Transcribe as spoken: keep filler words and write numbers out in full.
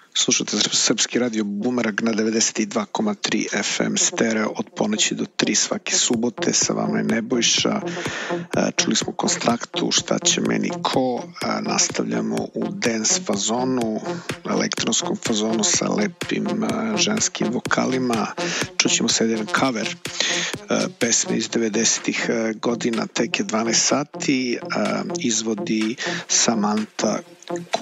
Slušate Srpski radio Bumerang na devedeset dva zarez tri F M stereo od ponoći do tri svake subote. Sa vama je Nebojša. Čuli smo Konstraktu, Šta će meni ko. Nastavljamo u dance fazonu, elektronskom fazonu sa lepim ženskim vokalima. Čućemo sad jedan cover pesme iz devedesetih godina, tek je dvanaest sati, izvodi Samantha